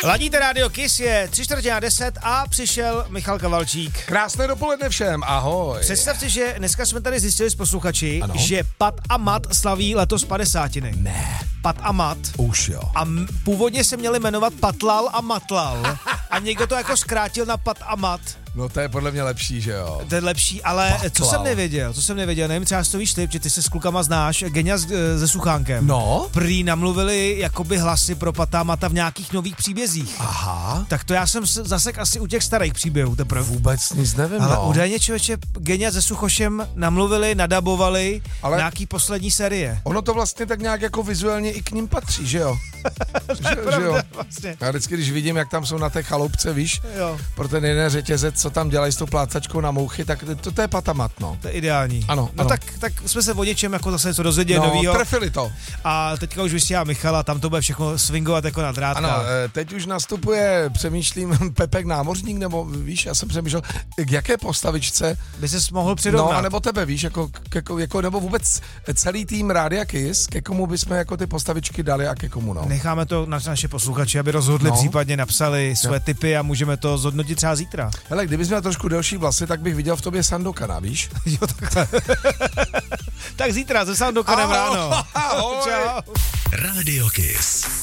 Ladíte rádio Kiss, je 9:45 a přišel Michal Kavalčík. Krásné dopoledne všem, ahoj. Představte, že dneska jsme tady zjistili s posluchači, ano? že Pat a Mat slaví letos 50. Ne. Pat a Mat. Už jo. A původně se měli jmenovat Patlal a Matlal. A někdo to jako zkrátil na Pat a Mat. No to je podle mě lepší, že jo. To je lepší, ale Patlal. co jsem nevěděl, nevím, třeba to víš ty, protože ty se s klukama znáš, Genia se Suchánkem. No. Prý namluvili jakoby hlasy pro Pata a Mata v nějakých nových příbězích. Aha. Tak to já jsem zasek asi u těch starých příběhů teprve. Vůbec nic nevím, Ale no. údajně člověče Genia se Suchošem namluvili, nadabovali nějaký poslední série. Ono to vlastně tak nějak jako vizuálně i k ním patří, že jo? že jo? Vlastně. Já vždycky, když vidím, jak tam jsou na té chaloupce, víš, Jo. pro ten jeden řetězec, co tam dělají s tou plácačkou na mouchy, tak to je Pat a Mat, no. To je ideální. Ano, No ano. tak jsme se o něčem jako zase něco dozvěděli novýho. trefili to. A teďka už vysílá Michala, tam to bude všechno swingovat jako na drátkách. Ano, teď už nastupuje, přemýšlím, Pepek Námořník, nebo víš, já jsem přemýšlel, k jaké postavičce, By ses mohl přirovnat. no, anebo tebe, víš, jako nebo vůbec celý tým Rádia Kiss, ke komu bychom jako ty postavičky dali a ke komu, no. Necháme to na naše posluchači, aby rozhodli, případně napsali své tipy a můžeme to zhodnotit třeba zítra. Hele, kdybys měl trošku delší vlasy, tak bych viděl v tobě Sandokana, víš? Jo, takhle. Tak zítra se Sandokanem ráno. Ahoj. Čau. Radio Kiss.